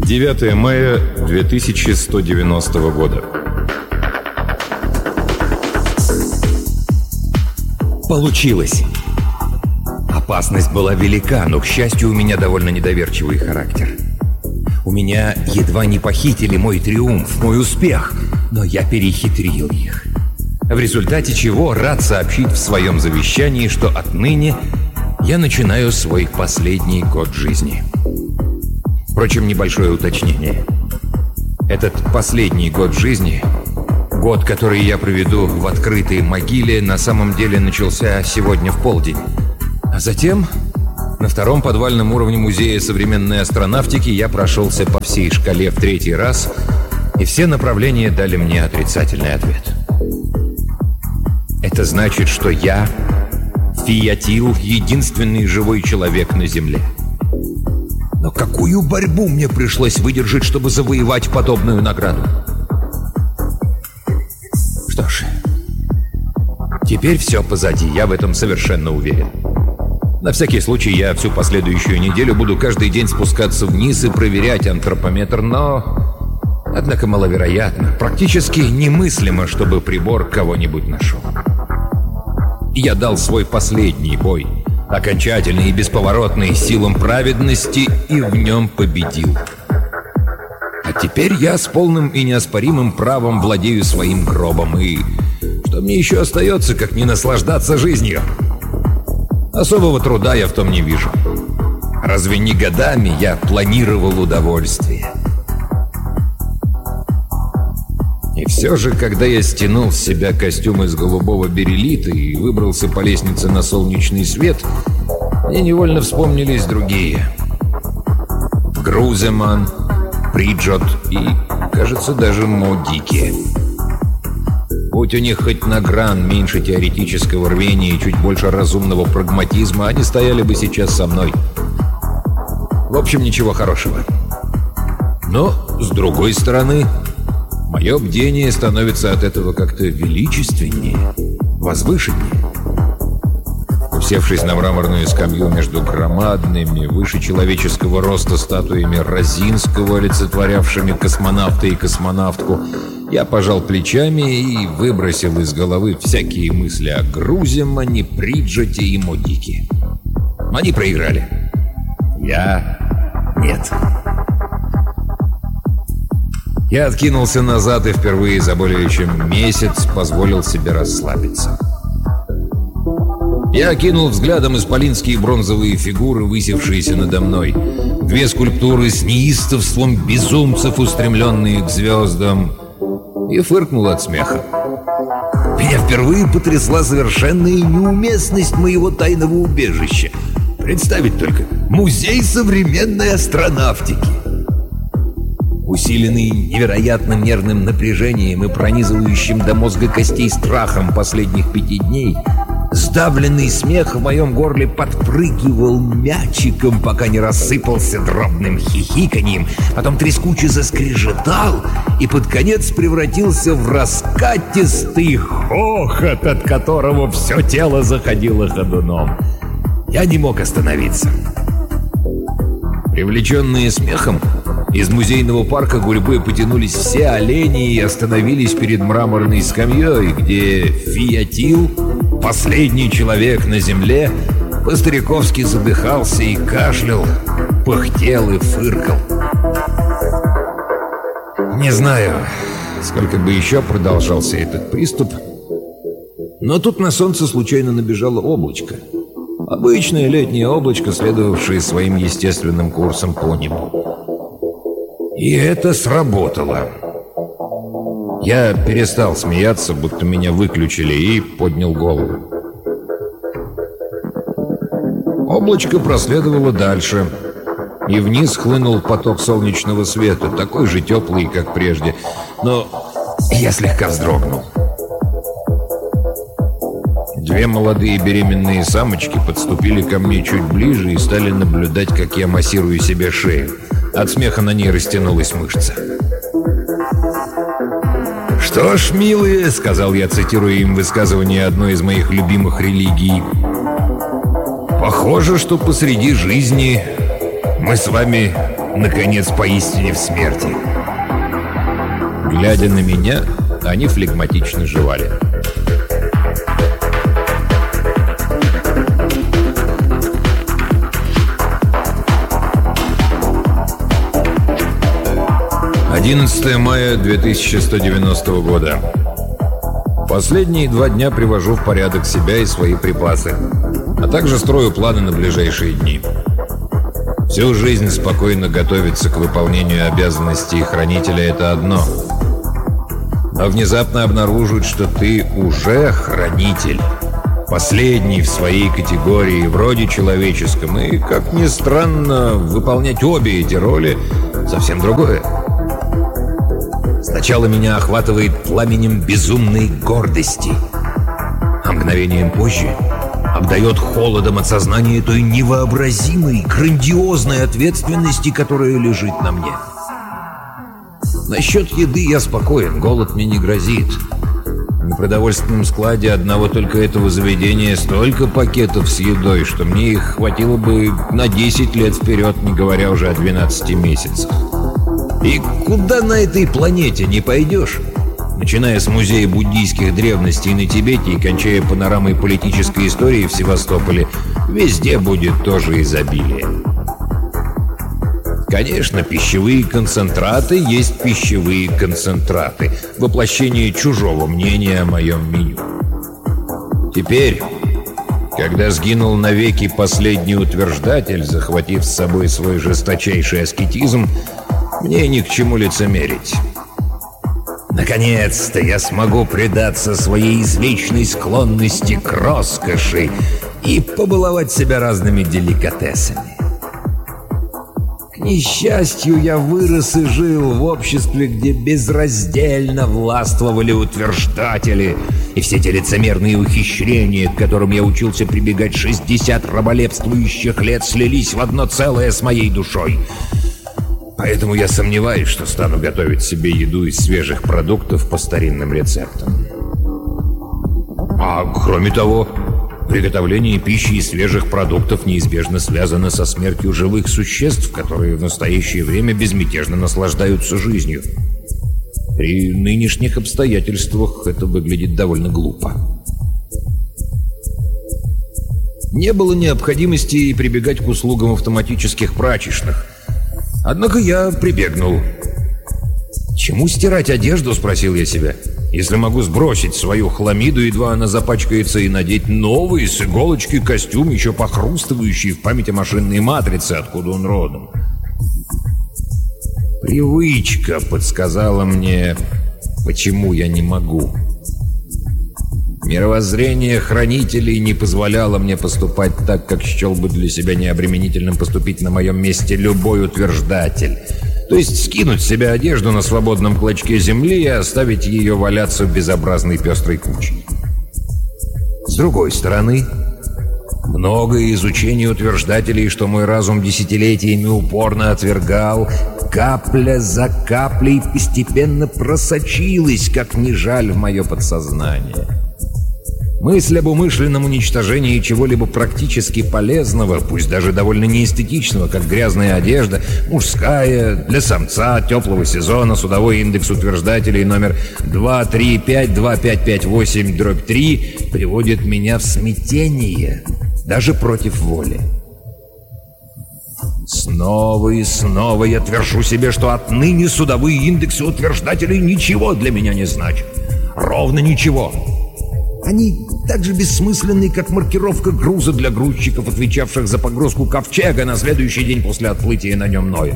9 мая 2190 года. Получилось! Опасность была велика, но, к счастью, у меня довольно недоверчивый характер. У меня едва не похитили мой триумф, мой успех, но я перехитрил их. В результате чего рад сообщить в своем завещании, что отныне я начинаю свой последний год жизни. Впрочем, небольшое уточнение. Этот последний год жизни, год, который я проведу в открытой могиле, на самом деле начался сегодня в полдень. А затем, на втором подвальном уровне Музея современной астронавтики, я прошелся по всей шкале в 3-й раз, и все направления дали мне отрицательный ответ. Это значит, что я, Фиатил, единственный живой человек на Земле. Но какую борьбу мне пришлось выдержать, чтобы завоевать подобную награду? Что ж, теперь все позади, я в этом совершенно уверен. На всякий случай я всю последующую неделю буду каждый день спускаться вниз и проверять антропометр, но... Однако маловероятно, практически немыслимо, чтобы прибор кого-нибудь нашел. Я дал свой последний бой, окончательный и бесповоротный, силам праведности, и в нем победил. А теперь я с полным и неоспоримым правом владею своим гробом, и что мне еще остается, как не наслаждаться жизнью? Особого труда я в том не вижу. Разве не годами я планировал удовольствие? И все же, когда я стянул с себя костюм из голубого бериллита и выбрался по лестнице на солнечный свет, мне невольно вспомнились другие. Груземан, Приджот и, кажется, даже Модики. Будь у них хоть на гран меньше теоретического рвения и чуть больше разумного прагматизма, они стояли бы сейчас со мной. В общем, ничего хорошего. Но, с другой стороны, мое бдение становится от этого как-то величественнее, возвышеннее. Усевшись на мраморную скамью между громадными, выше человеческого роста статуями Розинского, олицетворявшими космонавта и космонавтку, я пожал плечами и выбросил из головы всякие мысли о Груземане, Приджоте и Модике. Они проиграли. Я нет. Я откинулся назад и впервые за более чем месяц позволил себе расслабиться. Я окинул взглядом исполинские бронзовые фигуры, высевшиеся надо мной. 2 скульптуры с неистовством безумцев, устремленные к звездам, и фыркнул от смеха. Меня впервые потрясла совершенная неуместность моего тайного убежища. Представить только, музей современной астронавтики. Усиленный невероятным нервным напряжением и пронизывающим до мозга костей страхом последних 5 дней, сдавленный смех в моем горле подпрыгивал мячиком, пока не рассыпался дробным хихиканьем, потом трескуче заскрежетал и под конец превратился в раскатистый хохот, от которого все тело заходило ходуном. Я не мог остановиться. Привлеченные смехом, из музейного парка гурьбой потянулись все олени и остановились перед мраморной скамьей, где Фиатил, последний человек на земле, по-стариковски задыхался и кашлял, пыхтел и фыркал. Не знаю, сколько бы еще продолжался этот приступ, но тут на солнце случайно набежало облачко. Обычное летнее облачко, следовавшее своим естественным курсом по небу. И это сработало. Я перестал смеяться, будто меня выключили, и поднял голову. Облачко проследовало дальше, и вниз хлынул поток солнечного света, такой же теплый, как прежде, но я слегка вздрогнул. 2 молодые беременные самочки подступили ко мне чуть ближе и стали наблюдать, как я массирую себе шею. От смеха на ней растянулась мышца. «Что ж, милые», — сказал я, цитируя им высказывание одной из моих любимых религий, «похоже, что посреди жизни мы с вами наконец, поистине в смерти. Глядя на меня, они флегматично жевали. «11 мая 2190 года. Последние 2 дня привожу в порядок себя и свои припасы, а также строю планы на ближайшие дни. Всю жизнь спокойно готовиться к выполнению обязанностей хранителя — это одно. Но внезапно обнаружить, что ты уже хранитель, последний в своей категории, вроде человеческом, и, как ни странно, выполнять обе эти роли — совсем другое. Сначала меня охватывает пламенем безумной гордости, а мгновением позже обдает холодом от сознания той невообразимой, грандиозной ответственности, которая лежит на мне. Насчет еды я спокоен, голод мне не грозит. На продовольственном складе одного только этого заведения столько пакетов с едой, что мне их хватило бы на 10 лет вперед, не говоря уже о 12 месяцах. И куда на этой планете не пойдешь, начиная с музея буддийских древностей на Тибете и кончая панорамой политической истории в Севастополе, везде будет тоже изобилие. Конечно, пищевые концентраты есть пищевые концентраты, воплощение чужого мнения о моем меню. Теперь, когда сгинул навеки последний утверждатель, захватив с собой свой жесточайший аскетизм, мне ни к чему лицемерить. Наконец-то я смогу предаться своей извечной склонности к роскоши и побаловать себя разными деликатесами. К несчастью, я вырос и жил в обществе, где безраздельно властвовали утверждатели, и все те лицемерные ухищрения, к которым я учился прибегать 60 раболепствующих лет, слились в одно целое с моей душой. Поэтому я сомневаюсь, что стану готовить себе еду из свежих продуктов по старинным рецептам. А кроме того, приготовление пищи из свежих продуктов неизбежно связано со смертью живых существ, которые в настоящее время безмятежно наслаждаются жизнью. При нынешних обстоятельствах это выглядит довольно глупо. Не было необходимости прибегать к услугам автоматических прачечных. Однако я прибегнул. «Чему стирать одежду?» — спросил я себя. «Если могу сбросить свою хламиду, едва она запачкается, и надеть новый с иголочки костюм, еще похрустывающий в памяти машинной матрицы, откуда он родом». Привычка подсказала мне, почему я не могу. Мировоззрение хранителей не позволяло мне поступать так, как счел бы для себя необременительным поступить на моем месте любой утверждатель. То есть скинуть с себя одежду на свободном клочке земли и оставить ее валяться в безобразной пестрой кучей. С другой стороны, многое изучение утверждателей, что мой разум десятилетиями упорно отвергал, капля за каплей постепенно просочилась, как ни жаль, в мое подсознание. Мысль об умышленном уничтожении чего-либо практически полезного, пусть даже довольно неэстетичного, как грязная одежда, мужская, для самца, теплого сезона, судовой индекс утверждателей номер 2352558-3, приводит меня в смятение, даже против воли. Снова и снова я твержу себе, что отныне судовые индексы утверждателей ничего для меня не значат. Ровно ничего. Они так же бессмысленны, как маркировка груза для грузчиков, отвечавших за погрузку ковчега на следующий день после отплытия на нем Ноя.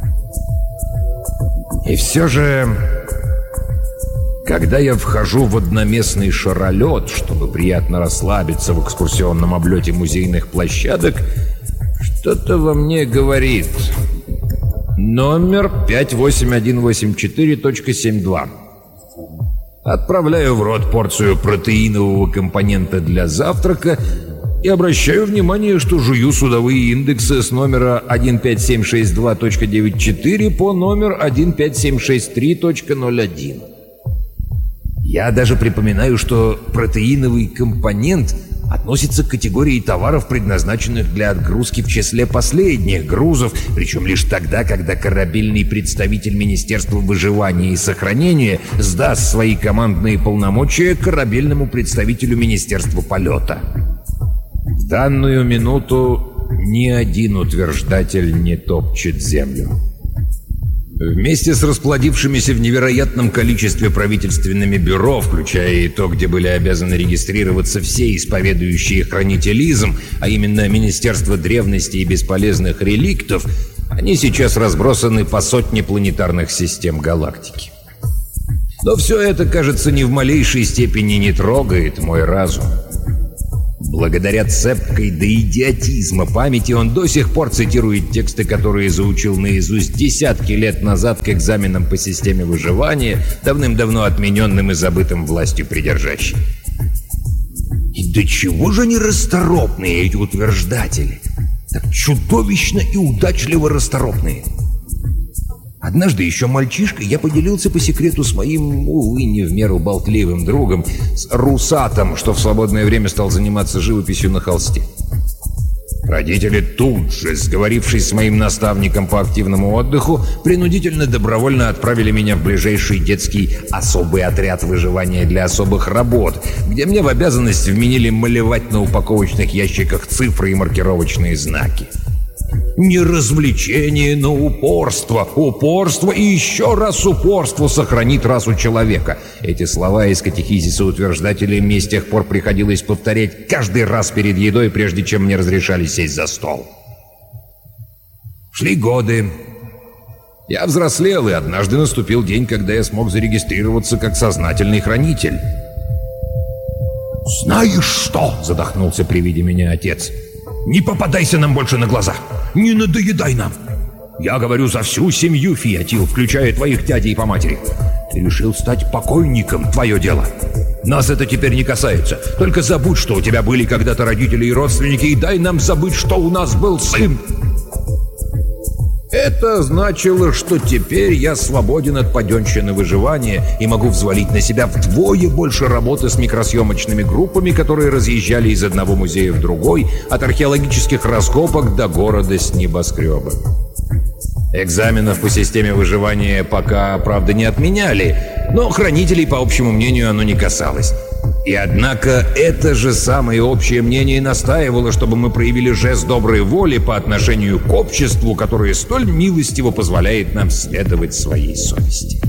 И все же, когда я вхожу в одноместный шаролет, чтобы приятно расслабиться в экскурсионном облете музейных площадок, что-то во мне говорит: номер 58184.72. Отправляю в рот порцию протеинового компонента для завтрака и обращаю внимание, что жую судовые индексы с номера 15762.94 по номер 15763.01. Я даже припоминаю, что протеиновый компонент относится к категории товаров, предназначенных для отгрузки в числе последних грузов, причем лишь тогда, когда корабельный представитель Министерства выживания и сохранения сдаст свои командные полномочия корабельному представителю Министерства полета. В данную минуту ни один утверждатель не топчет землю. Вместе с расплодившимися в невероятном количестве правительственными бюро, включая и то, где были обязаны регистрироваться все исповедующие хранителизм, а именно Министерство древности и бесполезных реликтов, они сейчас разбросаны по сотне планетарных систем галактики. Но все это, кажется, ни в малейшей степени не трогает мой разум. Благодаря цепкой до идиотизма памяти он до сих пор цитирует тексты, которые заучил наизусть десятки лет назад к экзаменам по системе выживания, давным-давно отмененным и забытым властью придержащей. И до чего же они расторопные, эти утверждатели? Так чудовищно и удачливо расторопные. Однажды еще мальчишкой я поделился по секрету с моим, увы, не в меру болтливым другом, с Русатом, что в свободное время стал заниматься живописью на холсте. Родители тут же, сговорившись с моим наставником по активному отдыху, принудительно добровольно отправили меня в ближайший детский особый отряд выживания для особых работ, где мне в обязанность вменили малевать на упаковочных ящиках цифры и маркировочные знаки. Не развлечение, но упорство. Упорство и еще раз упорство сохранит расу человека. Эти слова из катехизиса утверждателей мне с тех пор приходилось повторять каждый раз перед едой, прежде чем мне разрешали сесть за стол. Шли годы. Я взрослел, и однажды наступил день, когда я смог зарегистрироваться как сознательный хранитель. «Знаешь что?» — задохнулся при виде меня отец. «Не попадайся нам больше на глаза! Не надоедай нам! Я говорю за всю семью, Фиатил, включая твоих дядей по матери. Ты решил стать покойником, твое дело. Нас это теперь не касается. Только забудь, что у тебя были когда-то родители и родственники, и дай нам забыть, что у нас был сын!» Это значило, что теперь я свободен от паденщины выживания и могу взвалить на себя вдвое больше работы с микросъемочными группами, которые разъезжали из одного музея в другой, от археологических раскопок до города с небоскреба. Экзаменов по системе выживания пока, правда, не отменяли, но хранителей, по общему мнению, оно не касалось. И однако это же самое общее мнение настаивало, чтобы мы проявили жест доброй воли по отношению к обществу, которое столь милостиво позволяет нам следовать своей совести.